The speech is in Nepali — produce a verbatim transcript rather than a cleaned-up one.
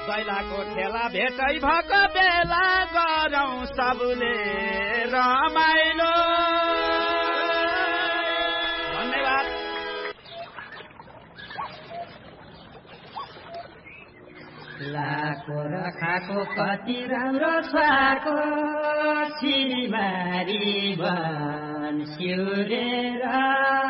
दैलाको खेला भेटै भएको बेला गरौँ सबले रमाइलो। धन्यवाद। लाको र खाको कति राम्रो स्वाको छिरिमारी बन सिउरेर